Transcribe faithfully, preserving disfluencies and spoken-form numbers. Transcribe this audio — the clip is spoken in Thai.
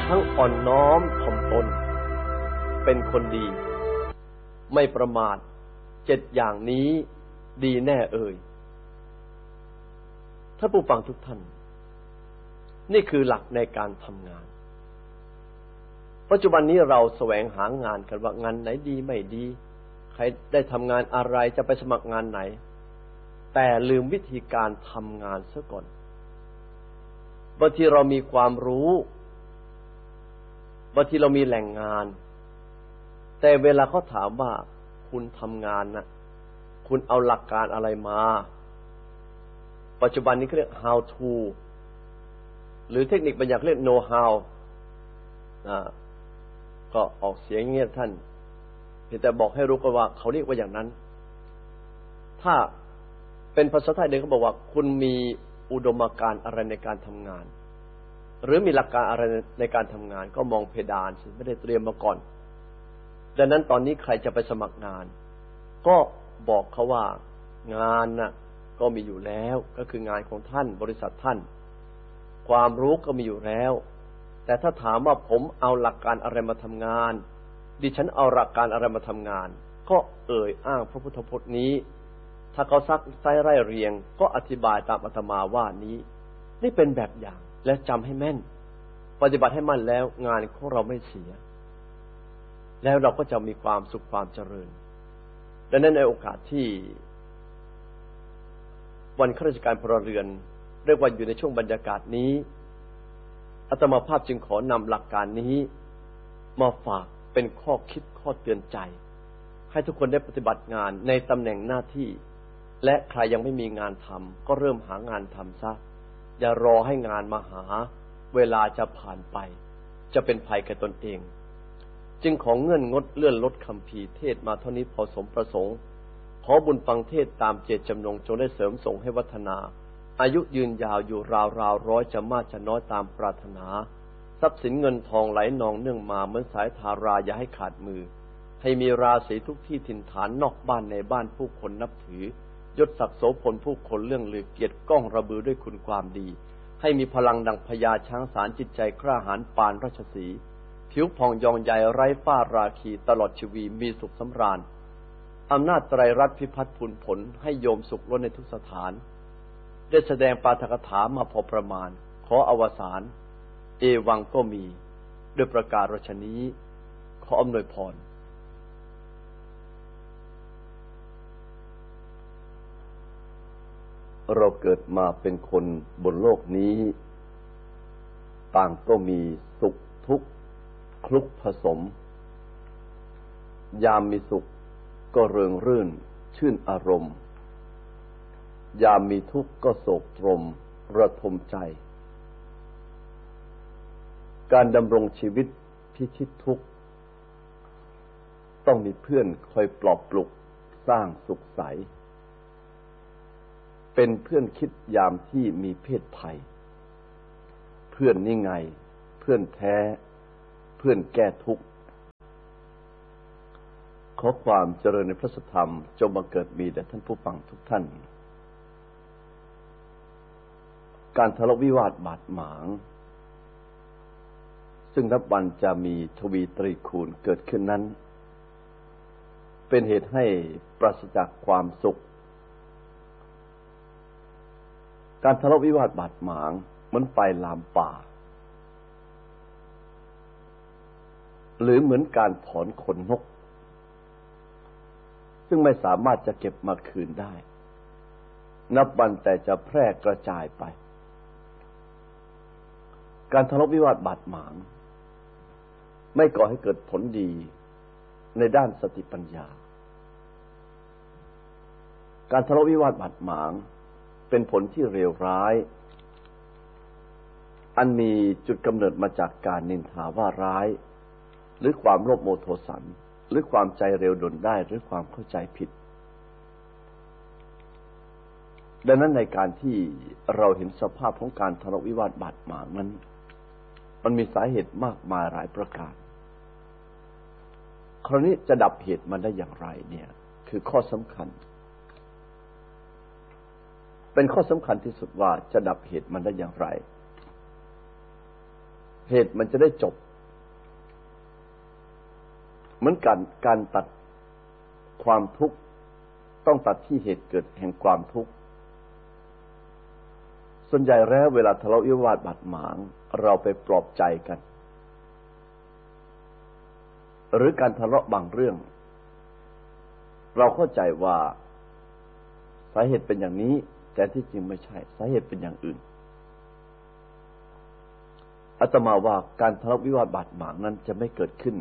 ทั้งอ่อนน้อมถ่อมตนเป็นคนดีไม่ประมาทเจ็ดอย่างนี้ดีแน่เอ่ยถ้าผู้ฟังทุกท่านนี่คือหลักในการทำงานปัจจุบันนี้เราแสวงหางานกันว่างานไหนดีไม่ดีใครได้ทำงานอะไรจะไปสมัครงานไหนแต่ลืมวิธีการทำงานซะก่อนบางทีเรามีความรู้บางทีเรามีแหล่งงานแต่เวลาเขาถามว่าคุณทำงานนะคุณเอาหลักการอะไรมาปัจจุบันนี้เขาเรียก how to หรือเทคนิคบางอย่างเรียก know how นะก็ออกเสียงอย่างเงี้ยท่านแต่บอกให้รู้กันว่าเขาเรียกว่าอย่างนั้นถ้าเป็นภาษาไทยเดิมเขาบอกว่าคุณมีอุดมการณ์อะไรในการทำงานหรือมีหลักการอะไรในการทำงานก็มองเพดานสิไม่ได้เตรียมมาก่อนดังนั้นตอนนี้ใครจะไปสมัครงานก็บอกเขาว่างานน่ะก็มีอยู่แล้วก็คืองานของท่านบริษัทท่านความรู้ก็มีอยู่แล้วแต่ถ้าถามว่าผมเอาหลักการอะไรมาทำงานดิฉันเอาหลักการอะไรมาทำงานก็เอ่ยอ้างพระพุทธพจน์นี้ถ้าเขาซักไซ้ไร่เรียงก็อธิบายตามอาตมาว่านี้นี่เป็นแบบอย่างและจำให้แม่นปฏิบัติให้มั่นแล้วงานของเราไม่เสียแล้วเราก็จะมีความสุขความเจริญดังนั้นในโอกาสที่วันข้าราชการพลเรือนเรียกว่าอยู่ในช่วงบรรยากาศนี้อาตมาภาพจึงขอนำหลักการนี้มาฝากเป็นข้อคิดข้อเตือนใจให้ทุกคนได้ปฏิบัติงานในตำแหน่งหน้าที่และใครยังไม่มีงานทำก็เริ่มหางานทำซะอย่ารอให้งานมาหาเวลาจะผ่านไปจะเป็นภัยแก่ตนเองจึงขอเงื่อนงดเลื่อนลดคำภีร์เทศมาเท่านี้พอสมประสงค์ขอบุญฟังเทศตามเจตจำนงจงได้เสริมส่งให้วัฒนาอายุยืนยาวอยู่ราวราวร้อยจะมากจะน้อยตามปรารถนาทรัพย์สินเงินทองไหลนองเนื่องมาเหมือนสายทาราอย่าให้ขาดมือให้มีราศีทุกที่ถิ่นฐานนอกบ้านในบ้านผู้คนนับถือยศศักดิ์โสพลผู้คนเรื่องลือเกียรติก้องระบือด้วยคุณความดีให้มีพลังดังพญาช้างสารจิตใจกล้าหาญปานราชสีห์ผิวผ่องยองใหญ่ไร้ฝ้าราคีตลอดชีวีมีสุขสำราญอำนาจไตรรัตน์พิพัฒน์พูนผลให้โยมสุขล้นในทุกสถานได้แสดงปาฐกถามาพอประมาณขออวสานเอวังก็มีด้วยประกาศราชนี้ขออำนวยพรเราเกิดมาเป็นคนบนโลกนี้ต่างก็มีสุขทุกข์คลุกผสมยามมีสุขก็เริงรื่นชื่นอารมณ์ยามมีทุกข์ก็โศกตรมระทมใจการดำรงชีวิตพิชิตทุกข์ต้องมีเพื่อนคอยปลอบปลุกสร้างสุขใสเป็นเพื่อนคิดยามที่มีเพศภัยเพื่อนนี่ไงเพื่อนแท้เพื่อนแก้ทุกข์ขอความเจริญในพระธรรมจงบังเกิดมีแด่ท่านผู้ฟังทุกท่านการทะเลาะวิวาทบาดหมางซึ่งนับวันจะมีทวีตรีคูณเกิดขึ้นนั้นเป็นเหตุให้ปราศจากความสุขการทะเลาะวิวาทบาดหมางเหมือนไฟลามป่าหรือเหมือนการถอนขนนกซึ่งไม่สามารถจะเก็บมาคืนได้นับวันแต่จะแพร่กระจายไปการทะเลาะวิวาทบาดหมางไม่ก่อให้เกิดผลดีในด้านสติปัญญาการทะเลาะวิวาทบาดหมางเป็นผลที่เลวร้ายอันมีจุดกำเนิดมาจากการนินทาว่าร้ายหรือความโลภโมโทสันหรือความใจเร็วด่วนได้หรือความเข้าใจผิดดังนั้นในการที่เราเห็นสภาพของการทะเลาะวิวาทบาดหมางนั้นมันมีสาเหตุมากมายหลายประการคราวนี้จะดับเหตุมันได้อย่างไรเนี่ยคือข้อสำคัญเป็นข้อสำคัญที่สุดว่าจะดับเหตุมันได้อย่างไรเหตุมันจะได้จบเหมือนกันการตัดความทุกข์ต้องตัดที่เหตุเกิดแห่งความทุกข์ส่วนใหญ่แล้วเวลาทะเลาะวิวาทบาดหมางเราไปปลอบใจกันหรือการทะเลาะบางเรื่องเราเข้าใจว่าสาเหตุเป็นอย่างนี้แต่ที่จริงไม่ใช่สาเหตุเป็นอย่างอื่นอาตมาว่าการทะเลาะวิวาทบาดหมางนั้นจะไม่เกิดขึ้น